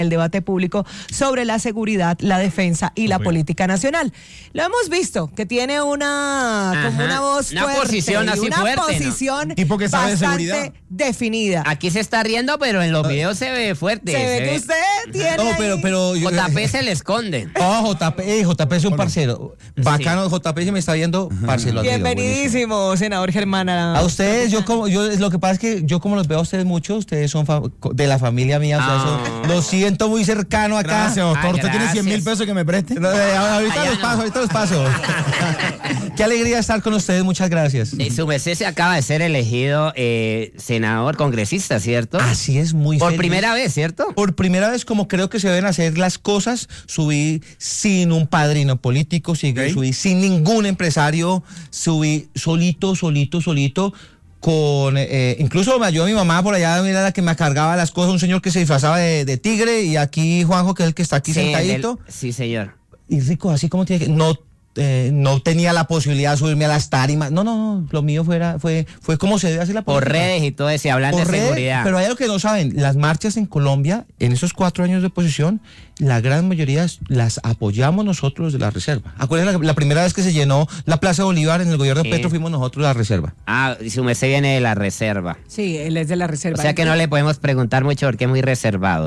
el debate público sobre la seguridad, la defensa y la política nacional. Lo hemos visto, que tiene una voz una fuerte, posición así una fuerte, posición ¿no? Tipo que sabe de bastante seguridad. definida. Aquí se está riendo, pero en los videos se ve fuerte. Se ve que usted tiene No, pero JP se le esconde. Oh, JP es un parcero. Bacano, JP, si me está viendo, parcero. Bienvenidísimo, senador Germán Arana. A ustedes, lo que pasa es que yo como los veo a ustedes mucho, ustedes son de la familia mía, o sea, lo siento muy cercano acá. Gracias, doctor. Ay, Usted tiene gracias. 100.000 pesos que me preste. Ahorita los paso. Qué alegría estar con ustedes, muchas gracias. Su merced se acaba de ser elegido senador congresista, ¿cierto? Así es, muy Por feliz. primera vez, ¿cierto? Por primera vez, como creo que se deben hacer las cosas, subí sin un padrino político, subí sin ningún empresario, subí solito, con incluso me ayudó mi mamá por allá, era la que me cargaba las cosas, un señor que se disfrazaba de tigre, y aquí Juanjo, que es el que está aquí sentadito. Sí, señor. Y rico, así como tiene que... No tenía la posibilidad de subirme a las tarimas. No, lo mío fue como se debe hacer la política. Por redes y todo eso, y hablando de seguridad. Pero hay algo que no saben, las marchas en Colombia, en esos 4 años de oposición, la gran mayoría las apoyamos nosotros de la Reserva. Acuérdense la primera vez que se llenó la Plaza Bolívar en el gobierno de Petro, fuimos nosotros la Reserva. Ah, y su merced viene de la Reserva. Sí, él es de la Reserva. O sea que no le podemos preguntar mucho porque es muy reservado.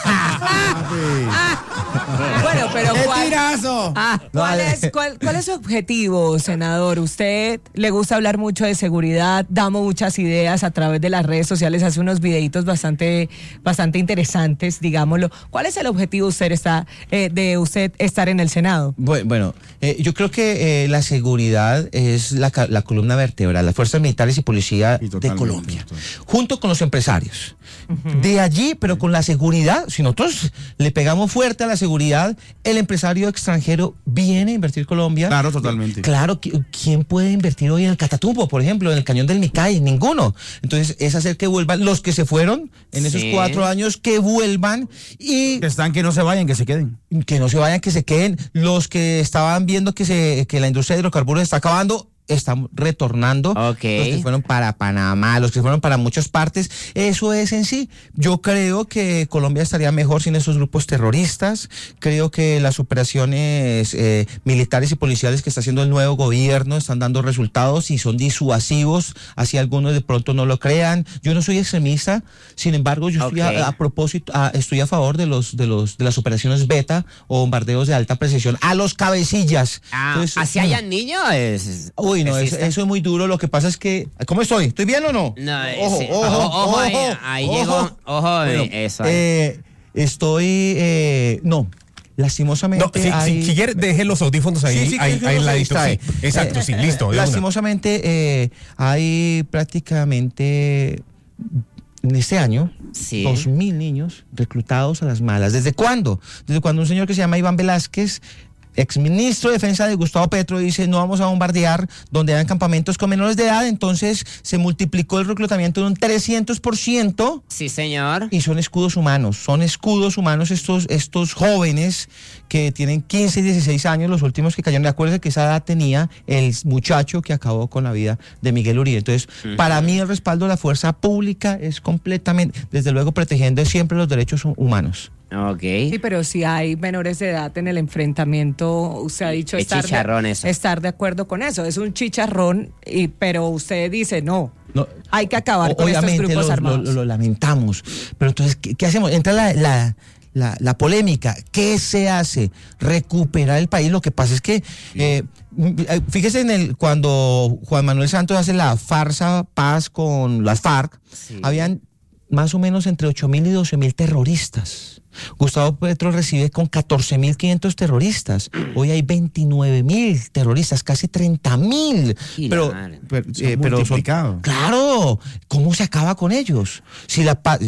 Bueno, pero ¡Qué tirazo! ¿Cuál es su objetivo, senador? Usted le gusta hablar mucho de seguridad, damos muchas ideas a través de las redes sociales, hace unos videitos bastante interesantes, digámoslo. ¿Cuál es el objetivo de usted estar en el Senado? Bueno, yo creo que la seguridad es la columna vertebral, las fuerzas militares y policía de Colombia, junto con los empresarios. De allí, pero con la seguridad, si nosotros le pegamos fuerte a la seguridad, el empresario extranjero viene a invertir Colombia. Claro, totalmente. Claro, ¿quién puede invertir hoy en el Catatumbo, por ejemplo, en el Cañón del Micay? Ninguno. Entonces, es hacer que vuelvan los que se fueron en esos 4 años, que vuelvan, y Que no se vayan, que se queden. que no se vayan, que se queden. Los que estaban viendo que la industria de hidrocarburos está acabando, están retornando. Los que fueron para Panamá, los que fueron para muchas partes. Eso es en sí. Yo creo que Colombia estaría mejor sin esos grupos terroristas. Creo que las operaciones militares y policiales que está haciendo el nuevo gobierno están dando resultados y son disuasivos, así algunos de pronto no lo crean. Yo no soy extremista, sin embargo, yo estoy a favor de las operaciones beta o bombardeos de alta precisión a los cabecillas. Entonces, ¿así hayan niños? Uy, no, eso es muy duro. Lo que pasa es que... ¿Cómo estoy? ¿Estoy bien o no? No, Ojo, ahí llegó. Ojo, bueno, eso. No, lastimosamente... No, si quiere, deje los audífonos ahí, ahí al ladito. Sí, exacto, sí, listo. Lastimosamente, hay prácticamente... En este año, 2.000 niños reclutados a las malas. ¿Desde cuándo? Desde cuando un señor que se llama Iván Velázquez, exministro de Defensa de Gustavo Petro, dice: no vamos a bombardear donde hayan campamentos con menores de edad. Entonces se multiplicó el reclutamiento de un 300%. Sí, señor. Y son escudos humanos estos jóvenes que tienen 15 y 16 años, los últimos que cayeron. De acuerdo que esa edad tenía el muchacho que acabó con la vida de Miguel Uribe. Entonces, para mí el respaldo de la fuerza pública es completamente, desde luego, protegiendo siempre los derechos humanos. Sí, pero si hay menores de edad en el enfrentamiento, usted ha dicho estar de acuerdo con eso. Es un chicharrón, pero usted dice no, hay que acabar con estos grupos armados. Lo lamentamos. Pero entonces, ¿qué hacemos? Entra la polémica. ¿Qué se hace? Recuperar el país. Lo que pasa es que fíjese cuando Juan Manuel Santos hace la farsa paz con las FARC, habían más o menos entre 8.000 y 12.000 terroristas. Gustavo Petro recibe con 14.500 terroristas. Hoy hay 29.000 terroristas, casi 30.000. Pero son, claro, ¿cómo se acaba con ellos? Si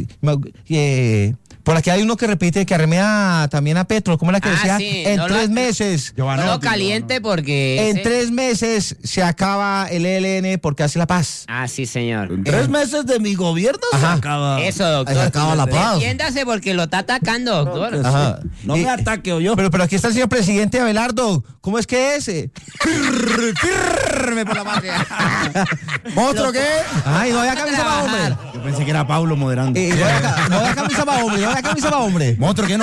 por aquí hay uno que repite que arremeda también a Petro, ¿cómo es la que decía? En 3 meses. No caliente porque... En 3 meses se acaba el ELN porque hace la paz. Sí, señor. En 3 meses de mi gobierno se acaba. Eso, doctor. Se acaba la paz. Entiéndase porque lo está atacando atacando, doctor. Ajá. No me ataque, yo. Pero aquí está el señor presidente Abelardo. ¿Cómo es que es? Firme por la patria. ¿Monstruo qué? Ay, no había camisa para hombre. Yo pensé que era Pablo moderando. No había camisa para hombre. Monstruo, ¿qué